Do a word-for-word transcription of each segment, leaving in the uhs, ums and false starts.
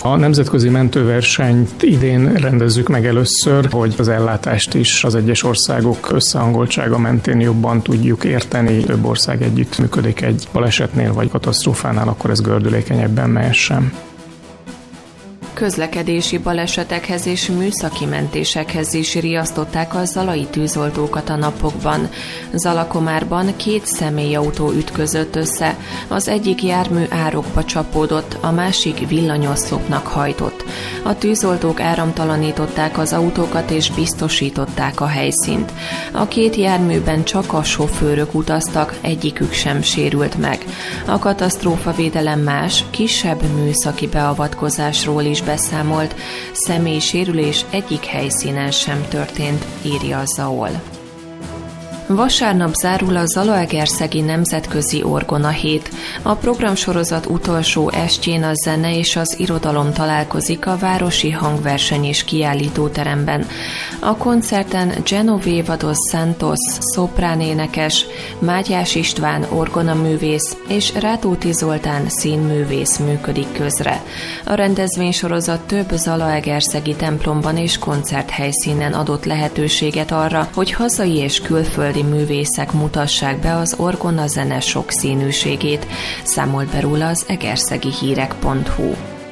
A nemzetközi mentőversenyt idén rendezzük meg először, hogy az ellátást is az egyes országok összehangoltsága mentén jobban tudjuk érteni. Több ország együtt működik egy balesetnél vagy katasztrófánál, akkor ez gördülékenyebben mehessen. Közlekedési balesetekhez és műszaki mentésekhez is riasztották a zalai tűzoltókat a napokban. Zalakomárban két személyautó ütközött össze, az egyik jármű árokba csapódott, a másik villanyoszlopnak hajtott. A tűzoltók áramtalanították az autókat és biztosították a helyszínt. A két járműben csak a sofőrök utaztak, egyikük sem sérült meg. A katasztrófavédelem más, kisebb műszaki beavatkozásról is beszámolt, személyi sérülés egyik helyszínen sem történt, írja a Zaol. Vasárnap zárul a Zalaegerszegi Nemzetközi Orgona Hét. A programsorozat utolsó estjén a zene és az irodalom találkozik a Városi Hangverseny és Kiállítóteremben. A koncerten Genoveva dos Santos szopránénekes, Mátyás István orgonaművész és Rátóti Zoltán színművész működik közre. A rendezvénysorozat több zalaegerszegi templomban és koncerthelyszínen adott lehetőséget arra, hogy hazai és külföldi művészek mutassák be az orgona zene sokszínűségét, számolt be róla az egerszegihírek pont hu.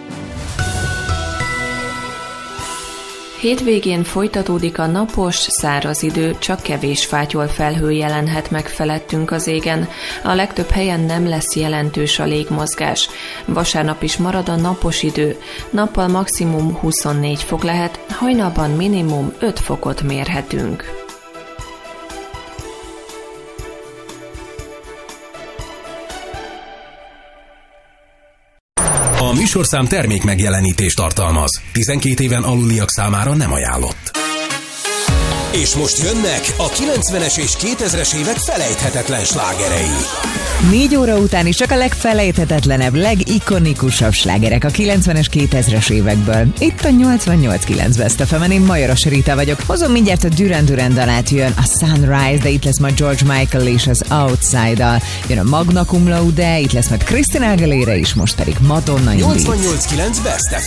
Hétvégén folytatódik a napos, száraz idő, csak kevés fátyol felhő jelenhet meg felettünk az égen. A legtöbb helyen nem lesz jelentős a légmozgás. Vasárnap is marad a napos idő. Nappal maximum huszonnégy fok lehet, hajnalban minimum öt fokot mérhetünk. A műsorszám termék megjelenítést tartalmaz. tizenkét éven aluliak számára nem ajánlott. És most jönnek a kilencvenes és kétezres évek felejthetetlen slágerei. Négy óra után is csak a legfelejthetetlenebb, legikonikusabb slágerek a kilencvenes, kétezres évekből. Itt a nyolcvannyolc kilenc Best ef em-en, én Majoros Rita vagyok. Hozom mindjárt a Duran Duran dalát, jön a Sunrise, de itt lesz majd George Michael és az Outside-dal. Jön a Magna Cum Laude, itt lesz majd Christina Aguilera is, most pedig Madonna indít. nyolcvannyolc kilenc Best ef em.